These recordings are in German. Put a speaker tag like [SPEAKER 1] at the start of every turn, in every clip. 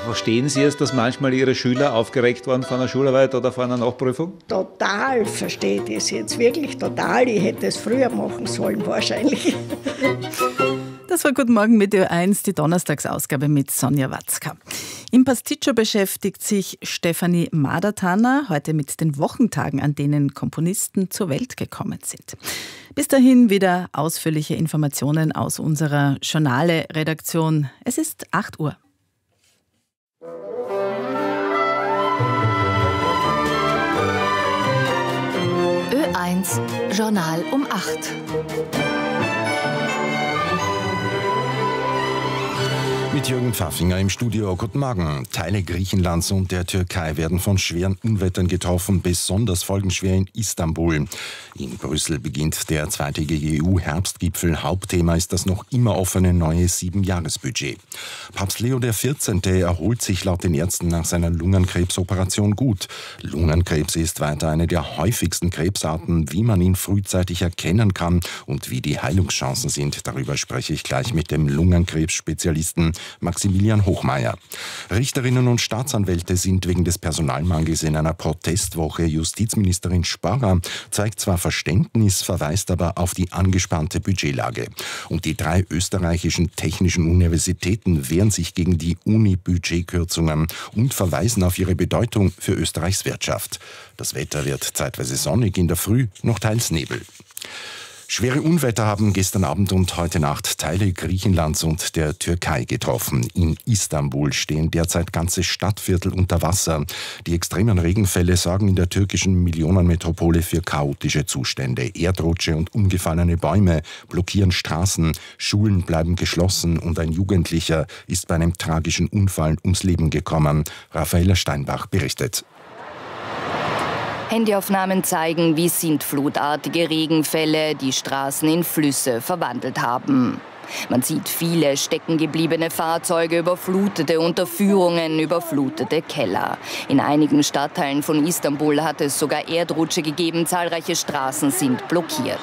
[SPEAKER 1] Verstehen Sie es, dass manchmal Ihre Schüler aufgeregt waren vor einer Schularbeit oder vor einer Nachprüfung?
[SPEAKER 2] Total verstehe ich das jetzt, wirklich total. Ich hätte es früher machen sollen, wahrscheinlich.
[SPEAKER 3] Das war Guten Morgen mit Ö1, die Donnerstagsausgabe mit Sonja Watzka. Im Pasticcio beschäftigt sich Stefanie Madertaner heute mit den Wochentagen, an denen Komponisten zur Welt gekommen sind. Bis dahin wieder ausführliche Informationen aus unserer Journale-Redaktion. Es ist 8 Uhr.
[SPEAKER 4] Ö1 Journal um 8.
[SPEAKER 5] Mit Jürgen Pfaffinger im Studio. Guten Morgen. Teile Griechenlands und der Türkei werden von schweren Unwettern getroffen, besonders folgenschwer in Istanbul. In Brüssel beginnt der zweitägige EU-Herbstgipfel. Hauptthema ist das noch immer offene neue 7-Jahres-Budget. Papst Leo XIV. Erholt sich laut den Ärzten nach seiner Lungenkrebsoperation gut. Lungenkrebs ist weiter eine der häufigsten Krebsarten. Wie man ihn frühzeitig erkennen kann und wie die Heilungschancen sind, darüber spreche ich gleich mit dem Lungenkrebs-Spezialisten Maximilian Hochmeier. Richterinnen und Staatsanwälte sind wegen des Personalmangels in einer Protestwoche. Justizministerin Sparrer zeigt zwar Verständnis, verweist aber auf die angespannte Budgetlage. Und die 3 österreichischen technischen Universitäten wehren sich gegen die Uni-Budgetkürzungen und verweisen auf ihre Bedeutung für Österreichs Wirtschaft. Das Wetter wird zeitweise sonnig, in der Früh noch teils Nebel. Schwere Unwetter haben gestern Abend und heute Nacht Teile Griechenlands und der Türkei getroffen. In Istanbul stehen derzeit ganze Stadtviertel unter Wasser. Die extremen Regenfälle sorgen in der türkischen Millionenmetropole für chaotische Zustände. Erdrutsche und umgefallene Bäume blockieren Straßen, Schulen bleiben geschlossen und ein Jugendlicher ist bei einem tragischen Unfall ums Leben gekommen. Raffaella Steinbach berichtet.
[SPEAKER 6] Handyaufnahmen zeigen, wie sintflutartige Regenfälle die Straßen in Flüsse verwandelt haben. Man sieht viele steckengebliebene Fahrzeuge, überflutete Unterführungen, überflutete Keller. In einigen Stadtteilen von Istanbul hat es sogar Erdrutsche gegeben, zahlreiche Straßen sind blockiert.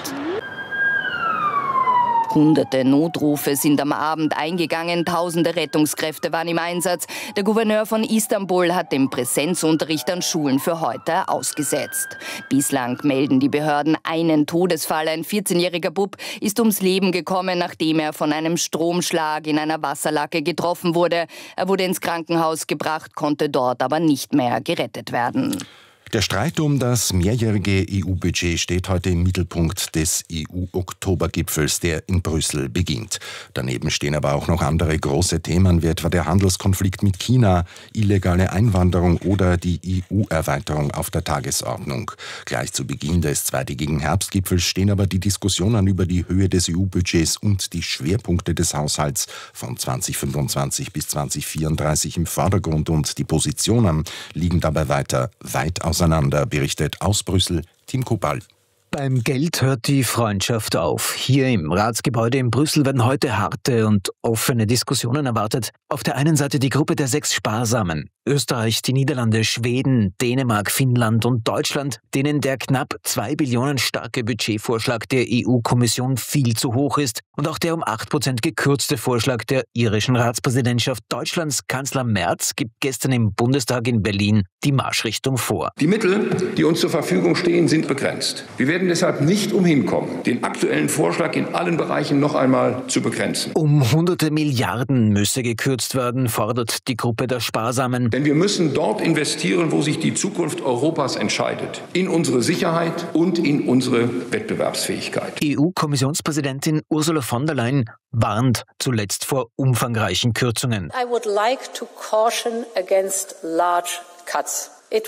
[SPEAKER 6] Hunderte Notrufe sind am Abend eingegangen, tausende Rettungskräfte waren im Einsatz. Der Gouverneur von Istanbul hat den Präsenzunterricht an Schulen für heute ausgesetzt. Bislang melden die Behörden einen Todesfall. Ein 14-jähriger Bub ist ums Leben gekommen, nachdem er von einem Stromschlag in einer Wasserlake getroffen wurde. Er wurde ins Krankenhaus gebracht, konnte dort aber nicht mehr gerettet werden.
[SPEAKER 5] Der Streit um das mehrjährige EU-Budget steht heute im Mittelpunkt des EU-Oktobergipfels, der in Brüssel beginnt. Daneben stehen aber auch noch andere große Themen, wie etwa der Handelskonflikt mit China, illegale Einwanderung oder die EU-Erweiterung auf der Tagesordnung. Gleich zu Beginn des zweitägigen Herbstgipfels stehen aber die Diskussionen über die Höhe des EU-Budgets und die Schwerpunkte des Haushalts von 2025 bis 2034 im Vordergrund und die Positionen liegen dabei weit auseinander, berichtet aus Brüssel Tim Kubal.
[SPEAKER 7] Beim Geld hört die Freundschaft auf. Hier im Ratsgebäude in Brüssel werden heute harte und offene Diskussionen erwartet. Auf der einen Seite die Gruppe der 6 Sparsamen. Österreich, die Niederlande, Schweden, Dänemark, Finnland und Deutschland, denen der knapp 2 Billionen starke Budgetvorschlag der EU-Kommission viel zu hoch ist und auch der um 8% gekürzte Vorschlag der irischen Ratspräsidentschaft Deutschlands Kanzler Merz gibt gestern im Bundestag in Berlin die Marschrichtung vor.
[SPEAKER 8] Die Mittel, die uns zur Verfügung stehen, sind begrenzt. Wir werden deshalb nicht umhin kommen, den aktuellen Vorschlag in allen Bereichen noch einmal zu begrenzen.
[SPEAKER 7] Um hunderte Milliarden müsse gekürzt werden, fordert die Gruppe der Sparsamen.
[SPEAKER 8] Denn wir müssen dort investieren, wo sich die Zukunft Europas entscheidet. In unsere Sicherheit und in unsere Wettbewerbsfähigkeit.
[SPEAKER 7] EU-Kommissionspräsidentin Ursula von der Leyen warnt zuletzt vor umfangreichen Kürzungen.
[SPEAKER 9] I would like to caution against large cuts.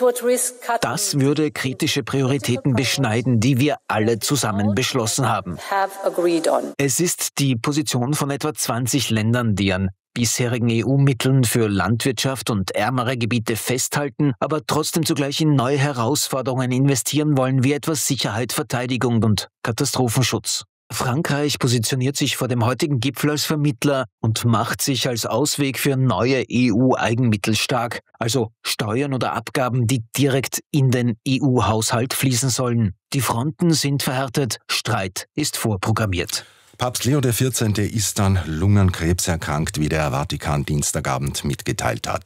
[SPEAKER 7] Das würde kritische Prioritäten beschneiden, die wir alle zusammen beschlossen haben. Es ist die Position von etwa 20 Ländern, die an bisherigen EU-Mitteln für Landwirtschaft und ärmere Gebiete festhalten, aber trotzdem zugleich in neue Herausforderungen investieren wollen, wie etwa Sicherheit, Verteidigung und Katastrophenschutz. Frankreich positioniert sich vor dem heutigen Gipfel als Vermittler und macht sich als Ausweg für neue EU-Eigenmittel stark, also Steuern oder Abgaben, die direkt in den EU-Haushalt fließen sollen. Die Fronten sind verhärtet, Streit ist vorprogrammiert.
[SPEAKER 5] Papst Leo XIV. Ist an Lungenkrebs erkrankt, wie der Vatikan Dienstagabend mitgeteilt hat.